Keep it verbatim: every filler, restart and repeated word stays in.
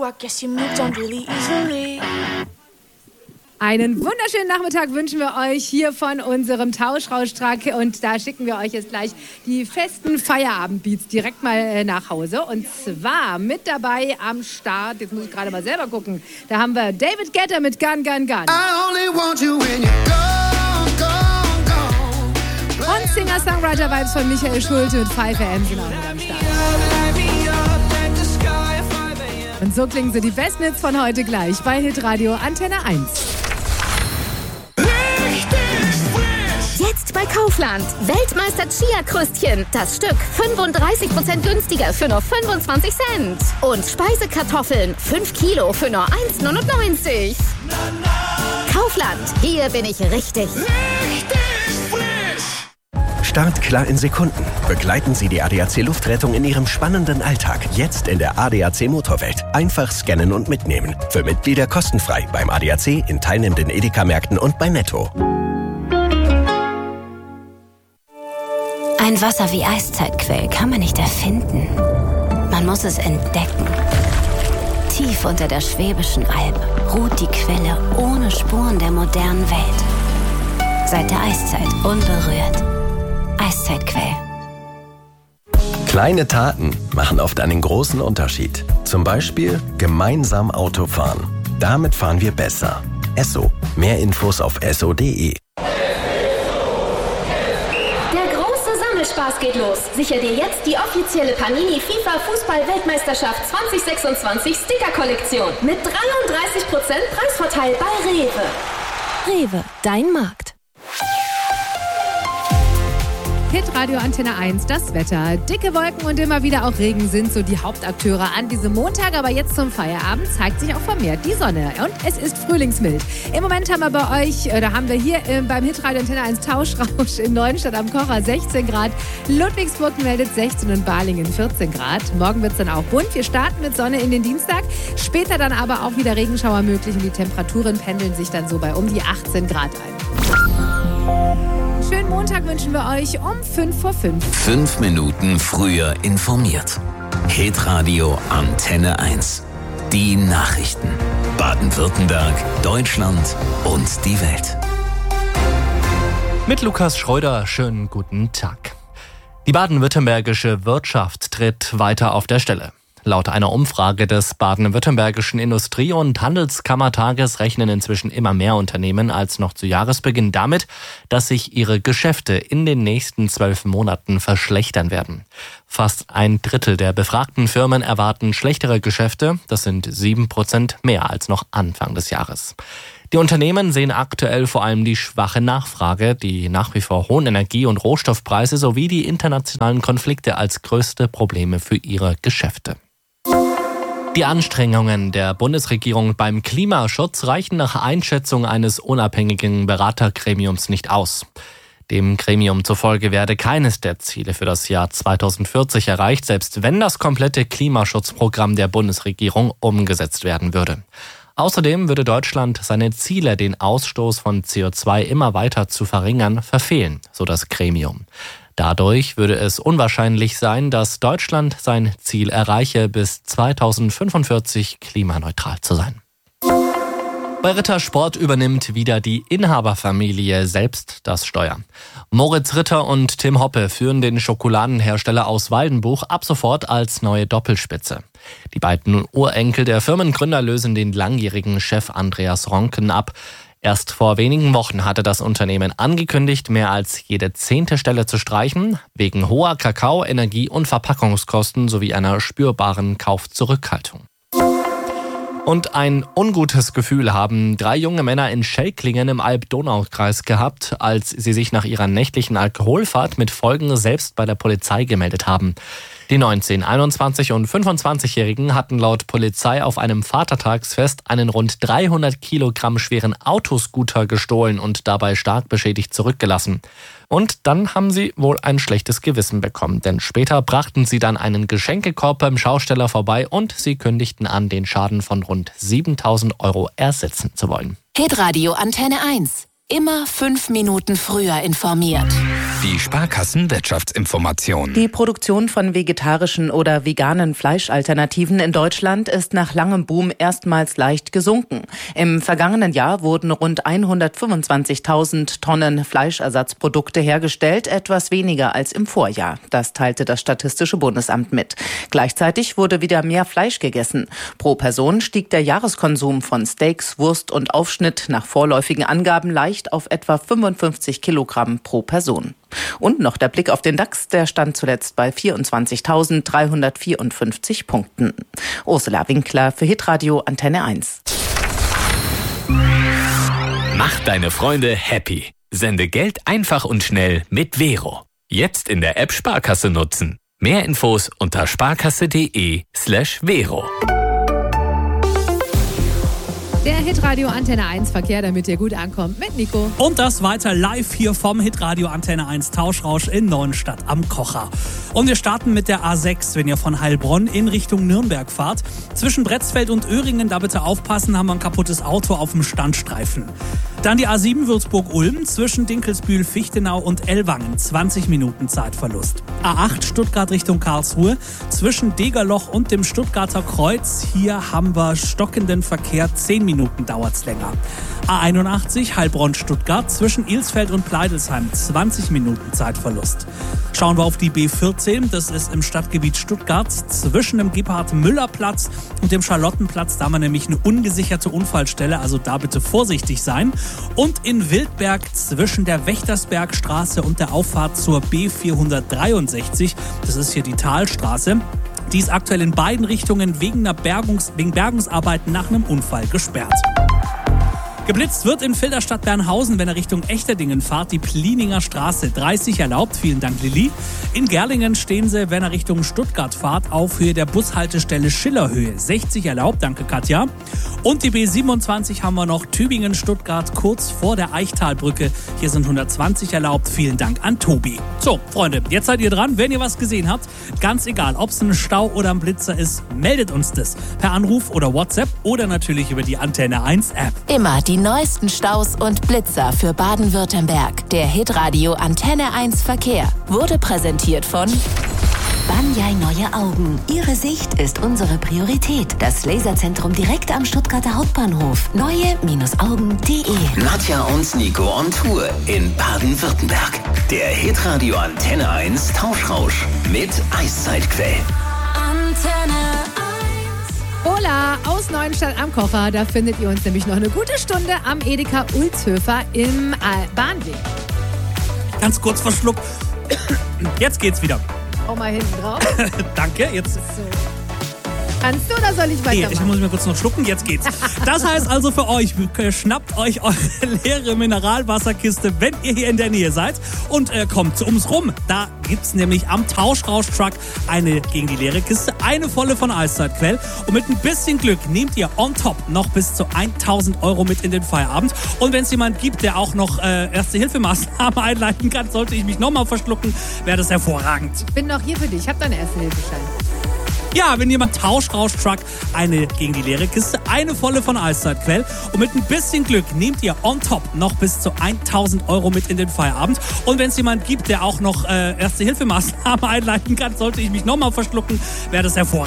I guess you moved on really easily. Einen wunderschönen Nachmittag wünschen wir euch hier von unserem Tauschrauschtrack und da schicken wir euch jetzt gleich die festen Feierabendbeats direkt mal nach Hause und zwar mit dabei am Start, jetzt muss ich gerade mal selber gucken, da haben wir David Guetta mit Gun, Gun, Gun. I only want you when you're gone, gone, gone. Und Singer-Songwriter-Vibes von Michael Schulte mit five a m sind auch mit am Start. Und so klingen so die besten Hits von heute gleich bei Hitradio Antenne eins. Jetzt bei Kaufland. Weltmeister Chia-Krüstchen. Das Stück fünfunddreißig Prozent günstiger für nur fünfundzwanzig Cent. Und Speisekartoffeln fünf Kilo für nur eins neunundneunzig. Kaufland. Hier bin ich richtig. Start klar in Sekunden. Begleiten Sie die A D A C Luftrettung in Ihrem spannenden Alltag. Jetzt in der A D A C Motorwelt. Einfach scannen und mitnehmen. Für Mitglieder kostenfrei beim A D A C, in teilnehmenden Edeka-Märkten und bei Netto. Ein Wasser wie Eiszeitquell kann man nicht erfinden. Man muss es entdecken. Tief unter der Schwäbischen Alb ruht die Quelle ohne Spuren der modernen Welt. Seit der Eiszeit unberührt. Eiszeitquell. Kleine Taten machen oft einen großen Unterschied. Zum Beispiel gemeinsam Auto fahren. Damit fahren wir besser. Esso. Mehr Infos auf esso punkt de. Spaß geht los. Sicher dir jetzt die offizielle Panini FIFA Fußball-Weltmeisterschaft zwanzig sechsundzwanzig Sticker-Kollektion mit dreiunddreißig Prozent Preisvorteil bei Rewe. Rewe, dein Markt. Hitradio Antenne eins, das Wetter. Dicke Wolken und immer wieder auch Regen sind so die Hauptakteure an diesem Montag. Aber jetzt zum Feierabend zeigt sich auch vermehrt die Sonne. Und es ist frühlingsmild. Im Moment haben wir bei euch, oder haben wir hier äh, beim Hitradio Antenne eins Tauschrausch in Neuenstadt am Kocher sechzehn Grad. Ludwigsburg meldet sechzehn und Balingen vierzehn Grad. Morgen wird es dann auch bunt. Wir starten mit Sonne in den Dienstag. Später dann aber auch wieder Regenschauer möglich. Und die Temperaturen pendeln sich dann so bei um die achtzehn Grad ein. Schönen Montag wünschen wir euch um fünf vor fünf. Fünf Minuten früher informiert. Hitradio Antenne eins. Die Nachrichten. Baden-Württemberg, Deutschland und die Welt. Mit Lukas Schröder, schönen guten Tag. Die baden-württembergische Wirtschaft tritt weiter auf der Stelle. Laut einer Umfrage des baden-württembergischen Industrie- und Handelskammertages rechnen inzwischen immer mehr Unternehmen als noch zu Jahresbeginn damit, dass sich ihre Geschäfte in den nächsten zwölf Monaten verschlechtern werden. Fast ein Drittel der befragten Firmen erwarten schlechtere Geschäfte. Das sind sieben Prozent mehr als noch Anfang des Jahres. Die Unternehmen sehen aktuell vor allem die schwache Nachfrage, die nach wie vor hohen Energie- und Rohstoffpreise sowie die internationalen Konflikte als größte Probleme für ihre Geschäfte. Die Anstrengungen der Bundesregierung beim Klimaschutz reichen nach Einschätzung eines unabhängigen Beratergremiums nicht aus. Dem Gremium zufolge werde keines der Ziele für das Jahr zweitausendvierzig erreicht, selbst wenn das komplette Klimaschutzprogramm der Bundesregierung umgesetzt werden würde. Außerdem würde Deutschland seine Ziele, den Ausstoß von C O zwei immer weiter zu verringern, verfehlen, so das Gremium. Dadurch würde es unwahrscheinlich sein, dass Deutschland sein Ziel erreiche, bis zweitausendfünfundvierzig klimaneutral zu sein. Bei Ritter Sport übernimmt wieder die Inhaberfamilie selbst das Steuer. Moritz Ritter und Tim Hoppe führen den Schokoladenhersteller aus Waldenbuch ab sofort als neue Doppelspitze. Die beiden Urenkel der Firmengründer lösen den langjährigen Chef Andreas Ronken ab. Erst vor wenigen Wochen hatte das Unternehmen angekündigt, mehr als jede zehnte Stelle zu streichen, wegen hoher Kakao-, Energie- und Verpackungskosten sowie einer spürbaren Kaufzurückhaltung. Und ein ungutes Gefühl haben drei junge Männer in Schelklingen im Alb-Donau-Kreis gehabt, als sie sich nach ihrer nächtlichen Alkoholfahrt mit Folgen selbst bei der Polizei gemeldet haben. Die neunzehn-, einundzwanzig- und fünfundzwanzigjährigen hatten laut Polizei auf einem Vatertagsfest einen rund dreihundert Kilogramm schweren Autoscooter gestohlen und dabei stark beschädigt zurückgelassen. Und dann haben sie wohl ein schlechtes Gewissen bekommen, denn später brachten sie dann einen Geschenkekorb beim Schausteller vorbei und sie kündigten an, den Schaden von rund siebentausend Euro ersetzen zu wollen. Hitradio Antenne eins. Immer fünf Minuten früher informiert. Die Sparkassen-Wirtschaftsinformation. Die Produktion von vegetarischen oder veganen Fleischalternativen in Deutschland ist nach langem Boom erstmals leicht gesunken. Im vergangenen Jahr wurden rund hundertfünfundzwanzigtausend Tonnen Fleischersatzprodukte hergestellt, etwas weniger als im Vorjahr. Das teilte das Statistische Bundesamt mit. Gleichzeitig wurde wieder mehr Fleisch gegessen. Pro Person stieg der Jahreskonsum von Steaks, Wurst und Aufschnitt nach vorläufigen Angaben leicht auf etwa fünfundfünfzig Kilogramm pro Person. Und noch der Blick auf den DAX, der stand zuletzt bei vierundzwanzigtausenddreihundertvierundfünfzig Punkten. Ursula Winkler für Hitradio Antenne eins. Mach deine Freunde happy. Sende Geld einfach und schnell mit Vero. Jetzt in der App Sparkasse nutzen. Mehr Infos unter sparkasse.de slash Vero. Der Hitradio Antenne eins Verkehr, damit ihr gut ankommt, mit Nico. Und das weiter live hier vom Hitradio Antenne eins Tauschrausch in Neuenstadt am Kocher. Und wir starten mit der A sechs, wenn ihr von Heilbronn in Richtung Nürnberg fahrt. Zwischen Bretzfeld und Öhringen, da bitte aufpassen, haben wir ein kaputtes Auto auf dem Standstreifen. Dann die A sieben Würzburg-Ulm zwischen Dinkelsbühl, Fichtenau und Ellwangen. zwanzig Minuten Zeitverlust. A acht Stuttgart Richtung Karlsruhe zwischen Degerloch und dem Stuttgarter Kreuz. Hier haben wir stockenden Verkehr. zehn Minuten dauert's länger. A einundachtzig Heilbronn-Stuttgart zwischen Ilsfeld und Pleidelsheim. zwanzig Minuten Zeitverlust. Schauen wir auf die B vierzehn. Das ist im Stadtgebiet Stuttgart zwischen dem Gebhard-Müller-Platz und dem Charlottenplatz. Da haben wir nämlich eine ungesicherte Unfallstelle. Also da bitte vorsichtig sein. Und in Wildberg zwischen der Wächtersbergstraße und der Auffahrt zur B vierhundertdreiundsechzig, das ist hier die Talstraße, die ist aktuell in beiden Richtungen wegen, einer Bergungs-, wegen Bergungsarbeiten nach einem Unfall gesperrt. Geblitzt wird in Filderstadt-Bernhausen, wenn er Richtung Echterdingen fahrt, die Plininger Straße. dreißig erlaubt, vielen Dank Lilly. In Gerlingen stehen sie, wenn er Richtung Stuttgart fahrt, auf Höhe der Bushaltestelle Schillerhöhe. sechzig erlaubt, danke Katja. Und die B siebenundzwanzig haben wir noch, Tübingen-Stuttgart, kurz vor der Eichtalbrücke. Hier sind hundertzwanzig erlaubt, vielen Dank an Tobi. So, Freunde, jetzt seid ihr dran. Wenn ihr was gesehen habt, ganz egal, ob es ein Stau oder ein Blitzer ist, meldet uns das per Anruf oder WhatsApp oder natürlich über die Antenne eins App. Immer die neuesten Staus und Blitzer für Baden-Württemberg. Der Hitradio Antenne eins Verkehr wurde präsentiert von Banyai Neue Augen. Ihre Sicht ist unsere Priorität. Das Laserzentrum direkt am Stuttgarter Hauptbahnhof. neue Augen punkt de. Nadja und Nico on Tour in Baden-Württemberg. Der Hitradio Antenne eins Tauschrausch mit Eiszeitquell. Antenne Hola aus Neuenstadt am Kocher. Da findet ihr uns nämlich noch eine gute Stunde am Edeka Ulzhöfer im Bahnweg. Ganz kurz verschluckt. Jetzt geht's wieder. Auch mal hinten drauf. Danke, jetzt. So. Kannst du oder soll ich weitermachen? Nee, ich muss mir kurz noch schlucken, jetzt geht's. Das heißt also für euch, schnappt euch eure leere Mineralwasserkiste, wenn ihr hier in der Nähe seid und äh, kommt zu uns rum. Da gibt's nämlich am Tauschrausch-Truck eine gegen die leere Kiste, eine volle von Eiszeitquell. Und mit ein bisschen Glück nehmt ihr on top noch bis zu tausend Euro mit in den Feierabend. Und wenn es jemand gibt, der auch noch äh, Erste-Hilfemaßnahmen einleiten kann, sollte ich mich nochmal verschlucken, wäre das hervorragend. Ich bin noch hier für dich, ich habe deinen Erste-Hilfeschein. Ja, wenn jemand Tauschrausch-Truck, eine gegen die leere Kiste, eine volle von Eiszeitquell. Und mit ein bisschen Glück nehmt ihr on top noch bis zu tausend Euro mit in den Feierabend. Und wenn es jemand gibt, der auch noch äh, Erste-Hilfemaßnahmen einleiten kann, sollte ich mich nochmal verschlucken, wäre das hervorragend.